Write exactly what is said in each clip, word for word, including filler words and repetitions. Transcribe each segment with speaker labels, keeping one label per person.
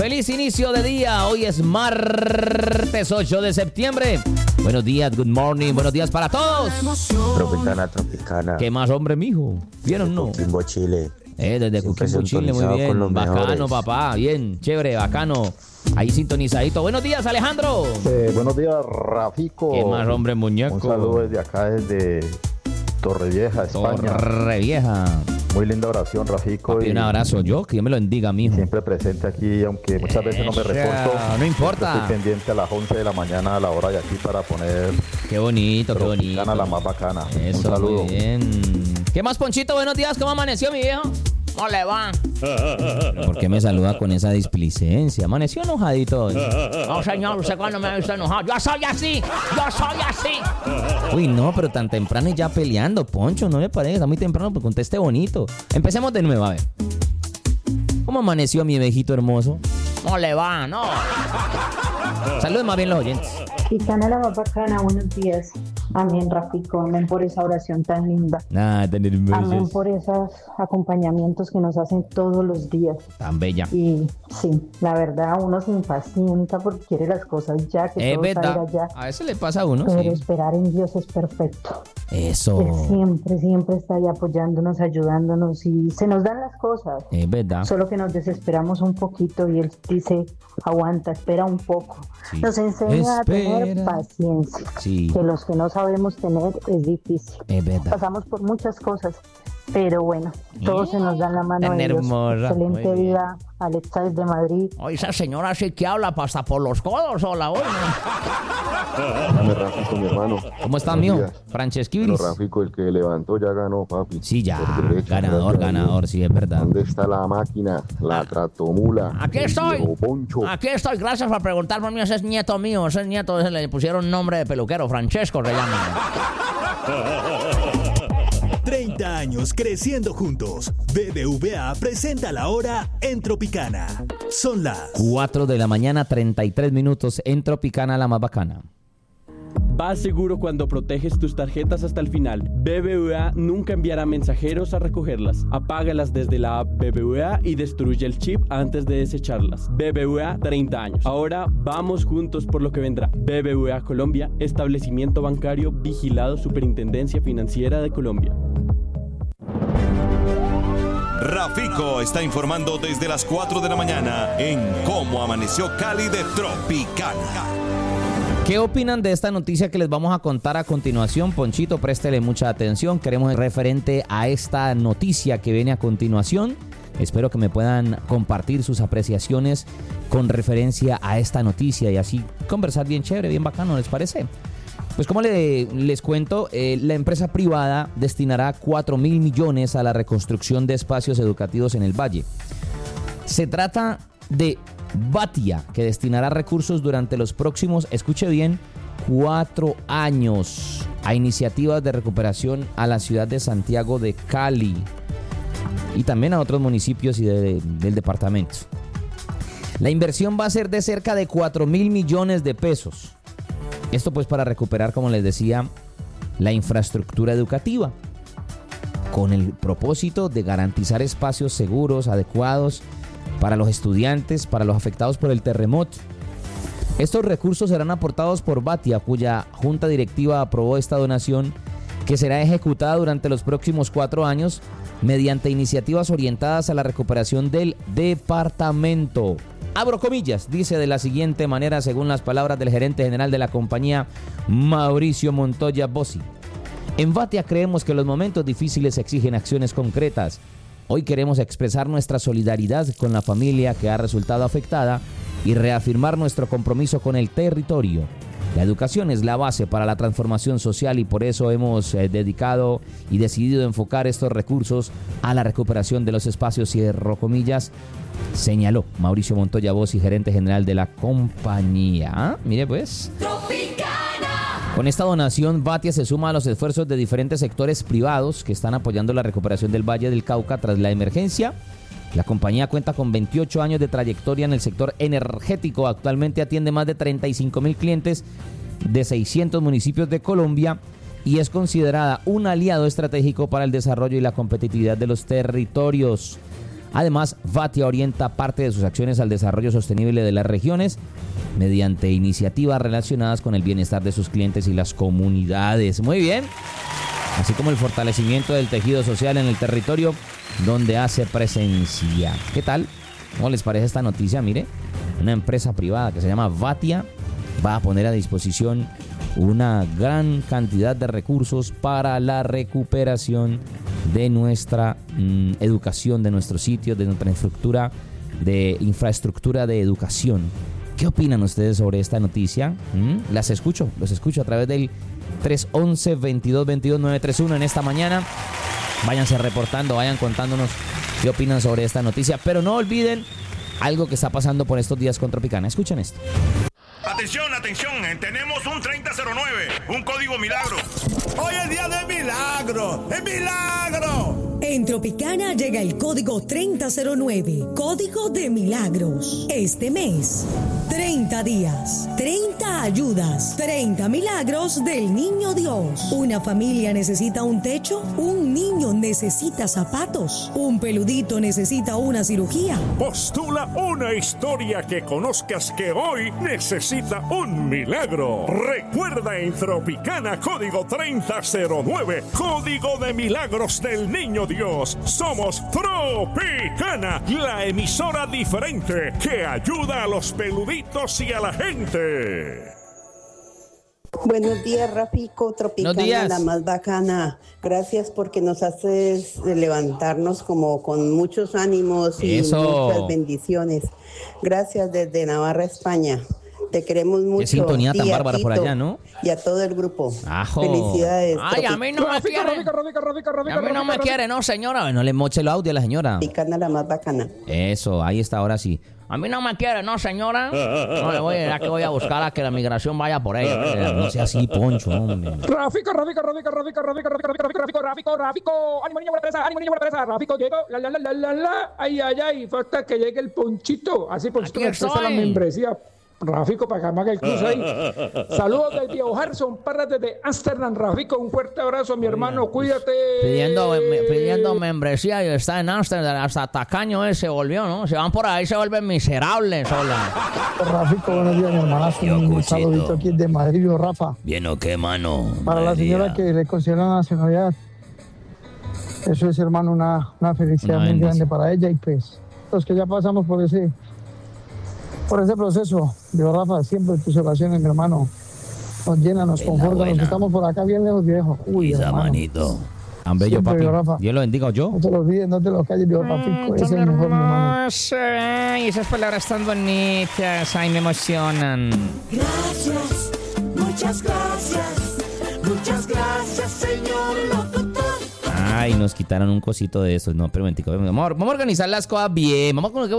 Speaker 1: Feliz inicio de día, hoy es martes ocho de septiembre. Buenos días, good morning, buenos días para todos.
Speaker 2: Tropicana, Tropicana.
Speaker 1: ¿Qué más, hombre, mijo? ¿Bien o no?
Speaker 2: Coquimbo, Chile.
Speaker 1: Eh, desde
Speaker 2: Siempre
Speaker 1: Coquimbo, Chile, muy bien.
Speaker 2: con los
Speaker 1: Bacano,
Speaker 2: mejores.
Speaker 1: papá, bien, chévere, bacano. Ahí sintonizadito. Buenos días, Alejandro.
Speaker 3: Eh, buenos días, Rafico.
Speaker 1: ¿Qué más, hombre, muñeco?
Speaker 3: Un saludo desde acá, desde Torrevieja, España.
Speaker 1: Torrevieja.
Speaker 3: Muy linda oración, Rafico.
Speaker 1: Papi, un abrazo yo, que Dios me lo bendiga, mijo.
Speaker 3: Siempre presente aquí, aunque muchas veces no me reporto.
Speaker 1: No importa.
Speaker 3: Estoy pendiente a las once de la mañana a la hora de aquí para poner
Speaker 1: Qué bonito, qué bonito.
Speaker 3: Tropicana, la más bacana.
Speaker 1: Eso,
Speaker 3: Un saludo.
Speaker 1: muy bien. ¿Qué más, Ponchito? Buenos días, ¿cómo amaneció, mi viejo? ¿Cómo le va? ¿Pero por qué me saluda con esa displicencia? Amaneció enojadito hoy.
Speaker 4: No, señor, ¿usted cuándo me ha visto enojado? Yo soy así, yo soy así.
Speaker 1: Uy, no, pero tan temprano y ya peleando, Poncho, no me parece, está muy temprano, pues conteste bonito. Empecemos de nuevo, a ver. ¿Cómo amaneció mi viejito hermoso?
Speaker 4: ¿Cómo le va? No.
Speaker 1: Saluden más bien los oyentes.
Speaker 5: Tropicana, la más bacana, buenos días. Amén, Rafico, amén por esa oración tan linda.
Speaker 1: Nada, tan
Speaker 5: Amén
Speaker 1: hermosos.
Speaker 5: por esos acompañamientos que nos hacen todos los días.
Speaker 1: Tan bella.
Speaker 5: Y sí, la verdad, uno se impacienta porque quiere las cosas ya, que
Speaker 1: Es
Speaker 5: todo
Speaker 1: verdad.
Speaker 5: salga ya.
Speaker 1: A veces le pasa a uno,
Speaker 5: Pero
Speaker 1: sí.
Speaker 5: esperar en Dios es perfecto.
Speaker 1: Eso.
Speaker 5: Él siempre, siempre está ahí apoyándonos, ayudándonos y se nos dan las cosas.
Speaker 1: Es verdad.
Speaker 5: Solo que nos desesperamos un poquito y Él dice, aguanta, espera un poco.
Speaker 1: Sí.
Speaker 5: Nos enseña a tener
Speaker 1: Espera.
Speaker 5: paciencia.
Speaker 1: Sí.
Speaker 5: Que los que no sabemos tener es difícil.
Speaker 1: Es verdad.
Speaker 5: Pasamos por muchas cosas, pero bueno, todos se nos dan la mano
Speaker 1: Tan
Speaker 5: de Dios.
Speaker 1: hermosa.
Speaker 5: Excelente
Speaker 1: Muy bien.
Speaker 5: día, Alexa desde Madrid.
Speaker 4: Oye, esa señora sí que habla hasta por los codos, o la oye.
Speaker 6: Dame, Rafico, mi hermano.
Speaker 1: ¿Cómo está,
Speaker 6: Buenos
Speaker 1: mío?
Speaker 6: días.
Speaker 1: Franceschi
Speaker 6: Pero
Speaker 1: Viris.
Speaker 6: Rafico, el que levantó ya ganó, papi.
Speaker 1: Sí, ya.
Speaker 6: Por derecha,
Speaker 1: Ganador,
Speaker 6: gracias a Dios.
Speaker 1: ganador, sí, es verdad.
Speaker 6: ¿Dónde está la máquina? La tratomula.
Speaker 4: Aquí
Speaker 6: el
Speaker 4: estoy.
Speaker 6: viejo Poncho.
Speaker 4: Aquí estoy, gracias por preguntar por mí. Ese es nieto mío, ese es nieto, ese le pusieron nombre de peluquero, Francesco se llama.
Speaker 7: treinta años creciendo juntos. B B V A presenta la hora en Tropicana. Son las
Speaker 1: cuatro de la mañana, treinta y tres minutos en Tropicana, la más bacana.
Speaker 8: Vas seguro cuando proteges tus tarjetas hasta el final. B B V A nunca enviará mensajeros a recogerlas. Apágalas desde la app B B V A y destruye el chip antes de desecharlas. B B V A, treinta años. Ahora vamos juntos por lo que vendrá. B B V A Colombia, establecimiento bancario vigilado Superintendencia Financiera de Colombia.
Speaker 9: Rafico está informando desde las cuatro de la mañana en Cómo Amaneció Cali de Tropicana.
Speaker 1: ¿Qué opinan de esta noticia que les vamos a contar a continuación? Ponchito, préstele mucha atención. Queremos referente a esta noticia que viene a continuación. Espero que me puedan compartir sus apreciaciones con referencia a esta noticia y así conversar bien chévere, bien bacano, ¿les parece? Pues como le, les cuento, eh, la empresa privada destinará cuatro mil millones a la reconstrucción de espacios educativos en el Valle. Se trata de Batia, que destinará recursos durante los próximos, escuche bien, cuatro años a iniciativas de recuperación a la ciudad de Santiago de Cali y también a otros municipios y de, de, del departamento. La inversión va a ser de cerca de cuatro mil millones de pesos. Esto pues para recuperar, como les decía, la infraestructura educativa, con el propósito de garantizar espacios seguros, adecuados para los estudiantes, para los afectados por el terremoto. Estos recursos serán aportados por Batia, cuya junta directiva aprobó esta donación, que será ejecutada durante los próximos cuatro años mediante iniciativas orientadas a la recuperación del departamento. Abro comillas, dice de la siguiente manera, según las palabras del gerente general de la compañía, Mauricio Montoya Bossi. En Batia creemos que los momentos difíciles exigen acciones concretas. Hoy queremos expresar nuestra solidaridad con la familia que ha resultado afectada y reafirmar nuestro compromiso con el territorio. La educación es la base para la transformación social y por eso hemos eh, dedicado y decidido enfocar estos recursos a la recuperación de los espacios, cierro comillas, señaló Mauricio Montoya Bossi, gerente general de la compañía. ¿Ah? Mire pues. Con esta donación, Batia se suma a los esfuerzos de diferentes sectores privados que están apoyando la recuperación del Valle del Cauca tras la emergencia. La compañía cuenta con veintiocho años de trayectoria en el sector energético. Actualmente atiende más de treinta y cinco mil clientes de seiscientos municipios de Colombia y es considerada un aliado estratégico para el desarrollo y la competitividad de los territorios. Además, Vatia orienta parte de sus acciones al desarrollo sostenible de las regiones mediante iniciativas relacionadas con el bienestar de sus clientes y las comunidades. Muy bien. Así como el fortalecimiento del tejido social en el territorio donde hace presencia. ¿Qué tal? ¿Cómo les parece esta noticia? Mire, una empresa privada que se llama Vatia va a poner a disposición una gran cantidad de recursos para la recuperación de nuestra mmm, educación, de nuestros sitios, de nuestra infraestructura, de infraestructura de educación. ¿Qué opinan ustedes sobre esta noticia? ¿Mm? Las escucho, los escucho a través del tres once, veintidós veintidós, nueve treinta y uno en esta mañana. Váyanse reportando, vayan contándonos qué opinan sobre esta noticia. Pero no olviden algo que está pasando por estos días con Tropicana. Escuchen esto.
Speaker 10: Atención, atención, tenemos un treinta cero nueve, un código milagro. Hoy es día de milagro, ¡es milagro!
Speaker 11: En Tropicana llega el código treinta cero nueve, código de milagros. Este mes, treinta días, treinta ayudas, treinta milagros del Niño Dios. Una familia necesita un techo, un niño necesita zapatos, un peludito necesita una cirugía.
Speaker 12: Postula una historia que conozcas que hoy necesita un milagro. Recuerda en Tropicana código treinta cero nueve, código de milagros del Niño Dios. Somos Tropicana, la emisora diferente que ayuda a los peluditos y a la gente.
Speaker 13: Buenos días, Rafico, Tropicana, la más bacana. Gracias porque nos haces levantarnos como con muchos ánimos y
Speaker 1: Eso.
Speaker 13: muchas bendiciones. Gracias desde Navarra, España. Te queremos mucho.
Speaker 1: Qué sintonía tan
Speaker 13: Tía,
Speaker 1: bárbara por
Speaker 13: Tito,
Speaker 1: allá, ¿no?
Speaker 13: Y a todo el grupo.
Speaker 1: Ajo.
Speaker 13: Felicidades.
Speaker 4: Ay, a mí no me quiere. A mí no me quiere, no, señora.
Speaker 1: No le moche el audio a la señora.
Speaker 13: Tropicana, la más bacana.
Speaker 1: Eso, ahí está, ahora sí.
Speaker 4: A mí no me quiere, no, señora. No le voy a que voy a buscar a que la migración vaya por ella.
Speaker 1: No sea así, Poncho, hombre.
Speaker 14: Rafico, Rafico, Rafico, Rafico, Rafico, Rafico, Rafico, Rafico, Rafico, Rafico. Ánimo, niño, buena presa, ánimo, niño, buena presa. Rafico, llegó, la, la, la, la, la, la. Ay, ay, ay, falta que llegue el Ponchito. Así, Ponchito, me expresa la membresía. Rafico, para que me haga el cruce ahí. Saludos del viejo Harrison Parra desde Ámsterdam. Rafico, un fuerte abrazo, mi hermano, cuídate.
Speaker 4: Pidiendo, pidiendo membresía y está en Ámsterdam. Hasta tacaño ese volvió, ¿no? Se van por ahí, se vuelven miserables, hola.
Speaker 15: Rafico, buenos días, mi hermanazo. Un saludito aquí de Madrid, Rafa.
Speaker 1: ¿Bien o qué, mano?
Speaker 15: Para la señora que le considera la nacionalidad, eso es, hermano, una, una felicidad muy grande para ella. Y pues, los que ya pasamos por ese... por ese proceso, digo, Rafa, siempre tus oraciones, mi hermano, nos llenan, nos confortan, los que estamos por acá bien lejos, viejo. Uy,
Speaker 1: esa
Speaker 15: hermano.
Speaker 1: manito. Ambello,
Speaker 15: Siempre,
Speaker 1: papi.
Speaker 15: Dios, Rafa.
Speaker 1: Dios lo bendiga, yo.
Speaker 15: No te lo olvides, no te lo calles, Dios, papico. Es el mejor, mi hermano.
Speaker 4: Ay, esas palabras tan bonitas, ay, me emocionan.
Speaker 16: Gracias, muchas gracias, muchas gracias, señor locutor.
Speaker 1: Ay, nos quitaron un cosito de eso. No, pero mentico, vamos, vamos a organizar las cosas bien. Vamos con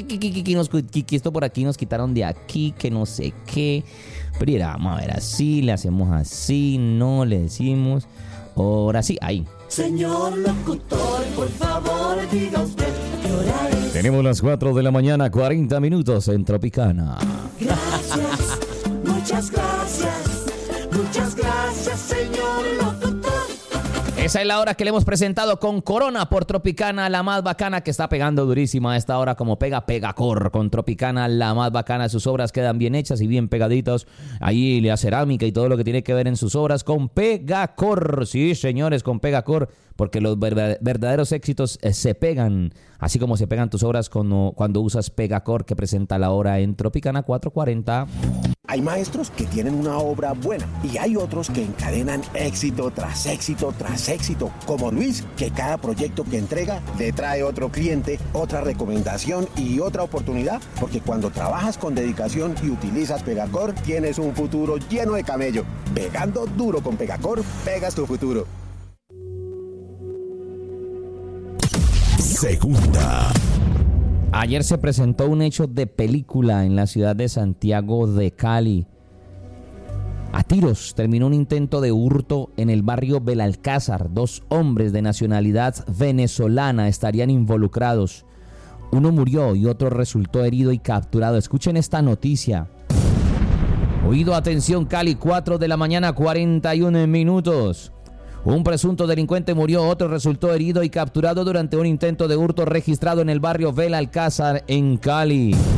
Speaker 1: esto por aquí, nos quitaron de aquí, que no sé qué. Pero mira, vamos a ver así, le hacemos así, no le decimos. Ahora sí, ahí.
Speaker 16: Señor locutor, por favor, diga usted qué hora es.
Speaker 1: Tenemos las cuatro de la mañana, cuarenta minutos en Tropicana.
Speaker 16: Gracias, muchas gracias, muchas gracias, señor locutor.
Speaker 1: Esa es la hora que le hemos presentado con Corona por Tropicana, la más bacana, que está pegando durísima a esta hora como pega Pegacor. Con Tropicana, la más bacana, sus obras quedan bien hechas y bien pegaditos. Ahí la cerámica y todo lo que tiene que ver en sus obras con Pegacor. Sí, señores, con Pegacor, porque los verdaderos éxitos se pegan, así como se pegan tus obras cuando, cuando usas Pegacor, que presenta la hora en Tropicana cuatrocientos cuarenta.
Speaker 17: Hay maestros que tienen una obra buena y hay otros que encadenan éxito tras éxito tras éxito, como Luis, que cada proyecto que entrega le trae otro cliente, otra recomendación y otra oportunidad, porque cuando trabajas con dedicación y utilizas Pegacor, tienes un futuro lleno de camello. Pegando duro con Pegacor, pegas tu futuro.
Speaker 9: Segunda.
Speaker 1: Ayer se presentó un hecho de película en la ciudad de Santiago de Cali. A tiros terminó un intento de hurto en el barrio Belalcázar. Dos hombres de nacionalidad venezolana estarían involucrados. Uno murió y otro resultó herido y capturado. Escuchen esta noticia. Oído, atención, Cali, cuatro de la mañana, cuarenta y uno minutos. Un presunto delincuente murió, otro resultó herido y capturado durante un intento de hurto registrado en el barrio Belalcázar en Cali.